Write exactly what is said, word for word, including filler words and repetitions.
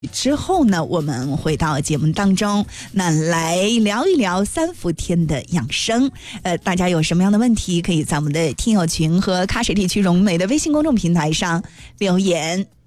之后呢，我们回到节目当中，那来聊一聊三伏天的养生。呃，大家有什么样的问题，可以在我们的听友群和喀什地区融美的微信公众平台上留言。